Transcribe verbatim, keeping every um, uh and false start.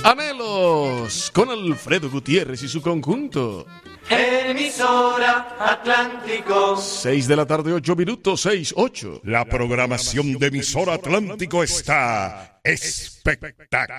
Anhelos con Alfredo Gutiérrez y su conjunto. Emisora Atlántico. seis de la tarde, ocho minutos, seis, ocho. La programación de Emisora Atlántico está espectacular.